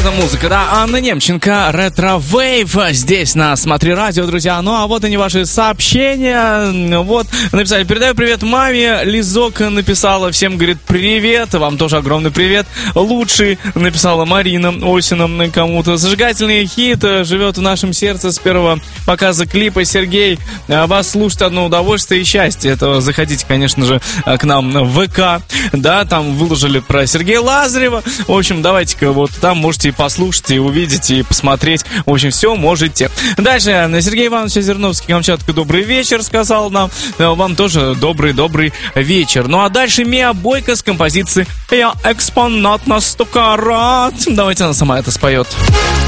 эта музыка, да? Анна Немченко, ретро-вейв здесь на Смотри Радио, друзья. Ну, а вот они ваши сообщения. Вот, написали: передаю привет маме. Лизок написала: всем, говорит, привет. Вам тоже огромный привет. Лучший, написала Марина Осина кому-то. Зажигательный хит живет в нашем сердце с первого показа клипа. Сергей, вас слушать одно удовольствие и счастье. Это заходите, конечно же, к нам в ВК. Да, там выложили про Сергея Лазарева. В общем, давайте-ка вот там можете и послушать, и увидеть, и посмотреть. В общем, все можете. Дальше Сергей Иванович Озерновский, Камчатка, добрый вечер, сказал нам. Вам тоже добрый вечер. Ну а дальше Мия Бойко с композицией «Я экспонат на 100 карат». Давайте она сама это споет.